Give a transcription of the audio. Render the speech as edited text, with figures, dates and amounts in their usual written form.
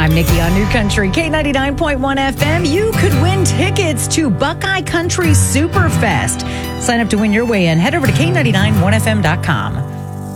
I'm Nikki on New Country K99.1 FM. You could win tickets to Buckeye Country Superfest. Sign up to win your way in. Head over to K991FM.com.